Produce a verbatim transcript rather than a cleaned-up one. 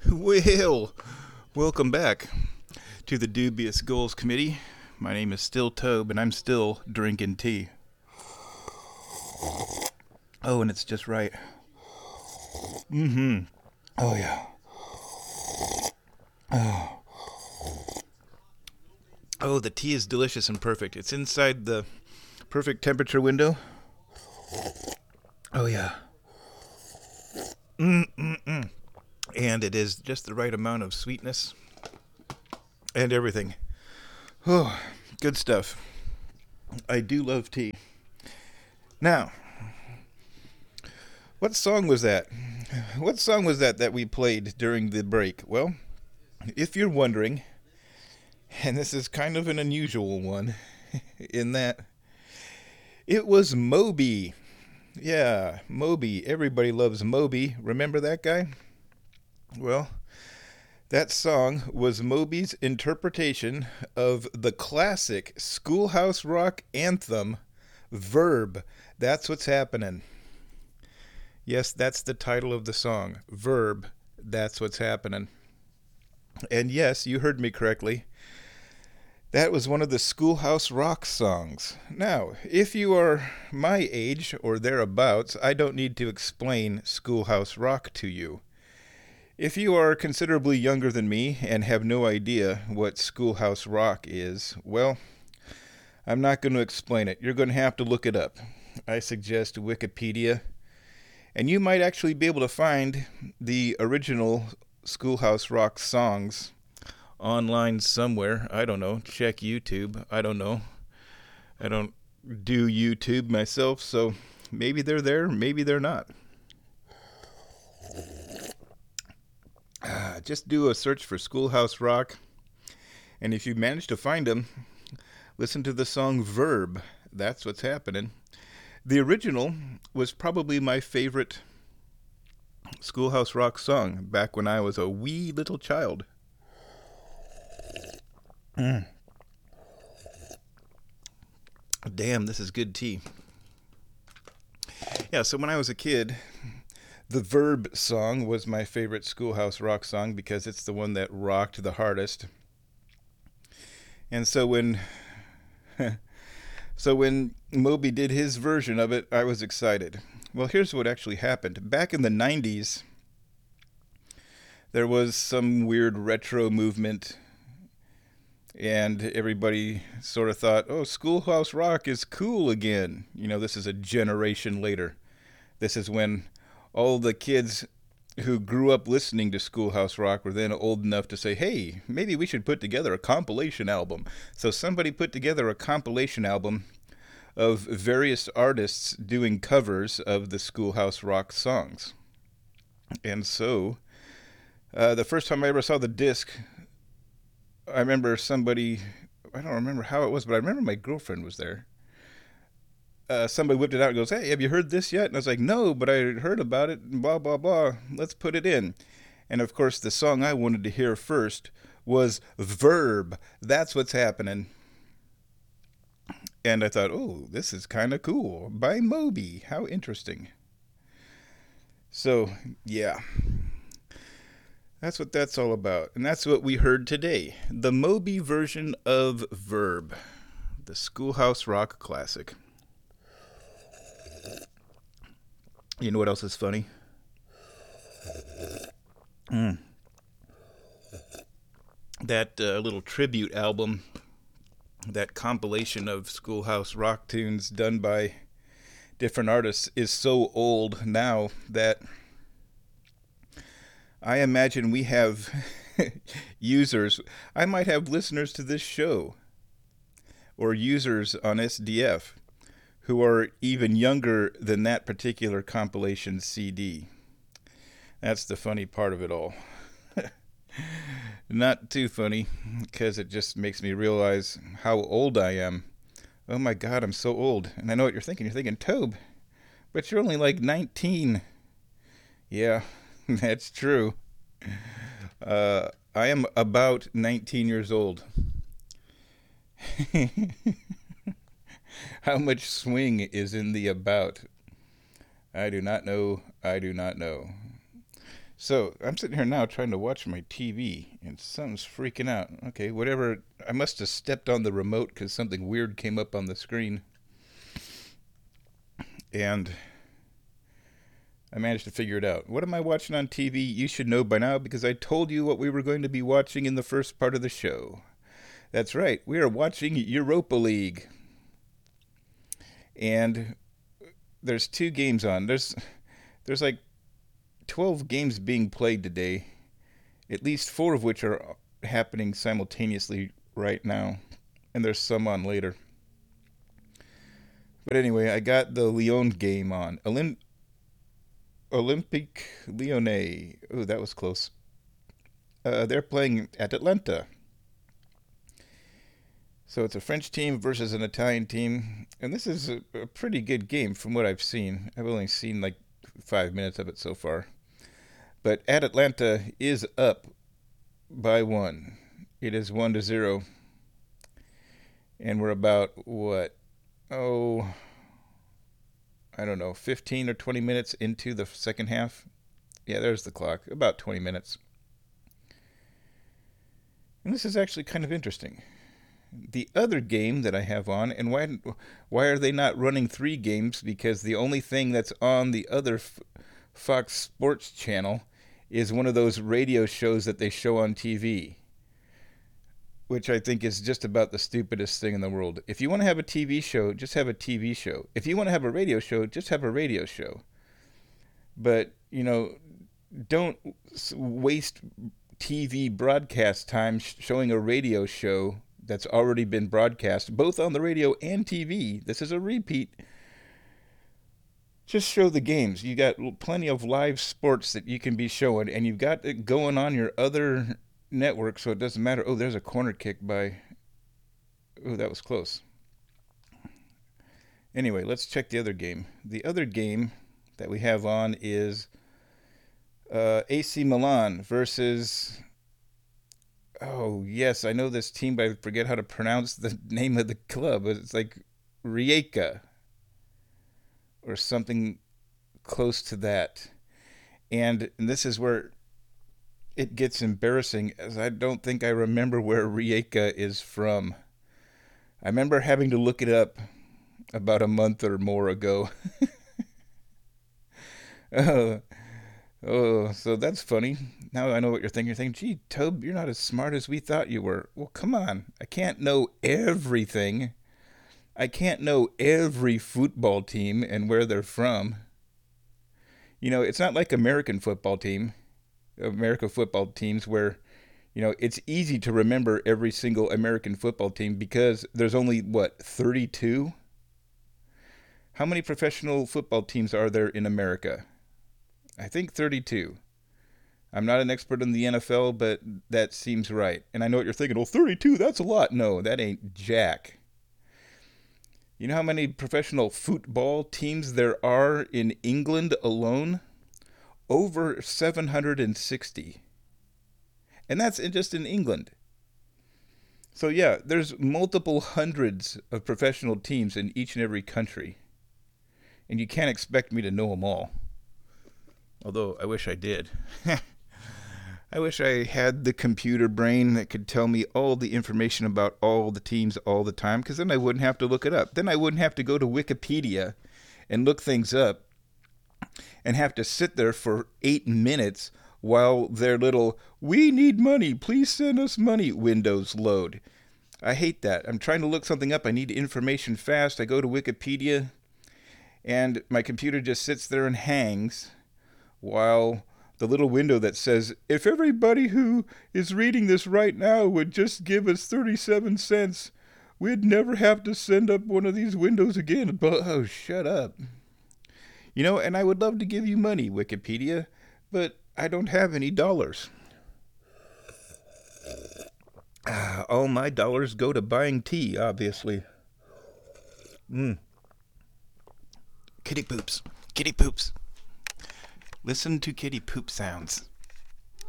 Well, welcome back to the Dubious Goals Committee. My name is still Tobe, and I'm still drinking tea. Oh, and it's just right. Mm-hmm. Oh, yeah. Oh. Oh, the tea is delicious and perfect. It's inside the perfect temperature window. Oh, yeah. Mm-mm-mm. And it is just the right amount of sweetness and everything. Oh, good stuff. I do love tea. Now, what song was that? What song was that that we played during the break? Well, if you're wondering, and this is kind of an unusual one, in that it was Moby. Yeah, Moby. Everybody loves Moby. Remember that guy? Well, that song was Moby's interpretation of the classic Schoolhouse Rock anthem, Verb. That's what's happening. Yes, that's the title of the song, Verb. That's what's happening. And yes, you heard me correctly. That was one of the Schoolhouse Rock songs. Now, if you are my age or thereabouts, I don't need to explain Schoolhouse Rock to you. If you are considerably younger than me and have no idea what Schoolhouse Rock is, well, I'm not going to explain it. You're going to have to look it up. I suggest Wikipedia. And you might actually be able to find the original Schoolhouse Rock songs online somewhere. I don't know. Check YouTube. I don't know. I don't do YouTube myself, so maybe they're there, maybe they're not. Uh, just do a search for Schoolhouse Rock, and if you manage to find them, listen to the song Verb. That's what's happening. The original was probably my favorite Schoolhouse Rock song back when I was a wee little child. Mm. Damn, this is good tea. Yeah, so when I was a kid, the Verb song was my favorite Schoolhouse Rock song because it's the one that rocked the hardest. And so when so when Moby did his version of it, I was excited. Well, here's what actually happened. Back in the nineties, there was some weird retro movement, and everybody sort of thought, oh, Schoolhouse Rock is cool again. You know, this is a generation later. This is when all the kids who grew up listening to Schoolhouse Rock were then old enough to say, hey, maybe we should put together a compilation album. So somebody put together a compilation album of various artists doing covers of the Schoolhouse Rock songs. And so, uh, the first time I ever saw the disc, I remember somebody, I don't remember how it was, but I remember my girlfriend was there. Uh, somebody whipped it out and goes, hey, have you heard this yet? And I was like, no, but I heard about it, and blah, blah, blah. Let's put it in. And, of course, the song I wanted to hear first was Verb. That's what's happening. And I thought, oh, this is kind of cool. By Moby. How interesting. So, yeah. That's what that's all about. And that's what we heard today. The Moby version of Verb. The Schoolhouse Rock classic. You know what else is funny? Mm. That uh, little tribute album, that compilation of Schoolhouse Rock tunes done by different artists is so old now that I imagine we have users. I might have listeners to this show or users on S D F who are even younger than that particular compilation C D. That's the funny part of it all. Not too funny, because it just makes me realize how old I am. Oh my God, I'm so old. And I know what you're thinking. You're thinking, Tobe, but you're only like nineteen. Yeah, that's true. Uh, I am about nineteen years old. How much swing is in the about? I do not know. I do not know. So I'm sitting here now trying to watch my T V, and something's freaking out. Okay, whatever. I must have stepped on the remote because something weird came up on the screen, and I managed to figure it out. What am I watching on T V? You should know by now because I told you what we were going to be watching in the first part of the show. That's right, we are watching Europa League. And there's two games on. There's there's like twelve games being played today, at least four of which are happening simultaneously right now, and there's some on later. But anyway, I got the Lyon game on. Olymp- Olympique Lyonnais. Oh, that was close. Uh, they're playing at Atlanta. So it's a French team versus an Italian team, and this is a, a pretty good game from what I've seen. I've only seen like five minutes of it so far. But at Atlanta is up by one. It is one to zero. And we're about, what, oh, I don't know, fifteen or twenty minutes into the second half. Yeah, there's the clock. About twenty minutes. And this is actually kind of interesting. The other game that I have on, and why why are they not running three games? Because the only thing that's on the other F- Fox Sports channel is one of those radio shows that they show on T V, which I think is just about the stupidest thing in the world. If you want to have a T V show, just have a T V show. If you want to have a radio show, just have a radio show. But, you know, don't waste T V broadcast time showing a radio show that's already been broadcast, both on the radio and T V. This is a repeat. Just show the games. You got plenty of live sports that you can be showing, and you've got it going on your other network, so it doesn't matter. Oh, there's a corner kick by... Oh, that was close. Anyway, let's check the other game. The other game that we have on is uh, A C Milan versus... Oh, yes, I know this team, but I forget how to pronounce the name of the club. It's like Rijeka or something close to that. And, and this is where it gets embarrassing, as I don't think I remember where Rijeka is from. I remember having to look it up about a month or more ago. Oh, oh, so that's funny. Now I know what you're thinking. You're thinking, gee, Tobe, you're not as smart as we thought you were. Well, come on. I can't know everything. I can't know every football team and where they're from. You know, it's not like American football team, American football teams where, you know, it's easy to remember every single American football team because there's only, what, thirty-two? How many professional football teams are there in America? I think thirty-two. I'm not an expert in the N F L, but that seems right. And I know what you're thinking. Well, thirty-two, that's a lot. No, that ain't jack. You know how many professional football teams there are in England alone? Over seven hundred sixty. And that's just in England. So yeah, there's multiple hundreds of professional teams in each and every country. And you can't expect me to know them all. Although I wish I did. I wish I had the computer brain that could tell me all the information about all the teams all the time, because then I wouldn't have to look it up. Then I wouldn't have to go to Wikipedia and look things up and have to sit there for eight minutes while their little, we need money, please send us money, windows load. I hate that. I'm trying to look something up. I need information fast. I go to Wikipedia, and my computer just sits there and hangs while the little window that says, if everybody who is reading this right now would just give us thirty-seven cents, we'd never have to send up one of these windows again. But, oh, shut up. You know, and I would love to give you money, Wikipedia, but I don't have any dollars. Ah, all my dollars go to buying tea, obviously. Mm. Kitty poops. Kitty poops. Listen to kitty poop sounds.